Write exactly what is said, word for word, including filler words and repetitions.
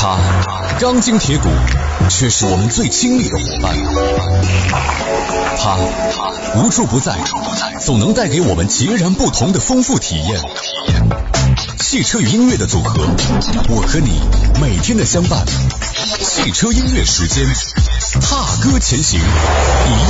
他钢筋铁骨，却是我们最亲密的伙伴。他无处不在，总能带给我们截然不同的丰富体验。汽车与音乐的组合，我和你每天的相伴。汽车音乐时间，踏歌前行。